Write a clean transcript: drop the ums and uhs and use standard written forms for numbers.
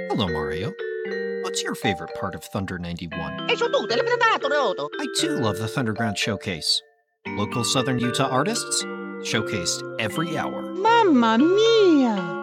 Hello, Mario. What's your favorite part of Thunder 91? E su tutte le predato, Roto. I too love the Thunderground Showcase. Local Southern Utah artists showcased every hour. Mamma mia!